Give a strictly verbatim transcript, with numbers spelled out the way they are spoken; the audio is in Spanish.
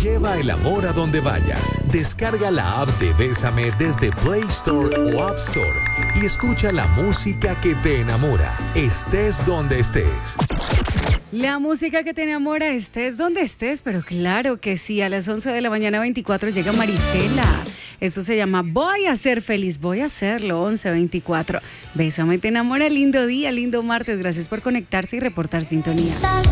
Lleva el amor a donde vayas. Descarga la app de Bésame desde Play Store o App Store y escucha la música que te enamora, estés donde estés. La música que te enamora, estés donde estés, pero claro que sí, a las once de la mañana veinticuatro llega Marisela. Esto se llama Voy a ser feliz, voy a hacerlo, once veinticuatro. Bésame, te enamora, lindo día, lindo martes, gracias por conectarse y reportar sintonía.